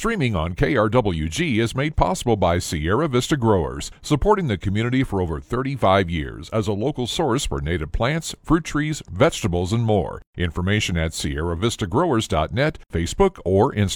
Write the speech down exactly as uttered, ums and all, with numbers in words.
Streaming on K R W G is made possible by Sierra Vista Growers, supporting the community for over thirty-five years as a local source for native plants, fruit trees, vegetables, and more. Information at sierra vista growers dot net, Facebook, or Instagram.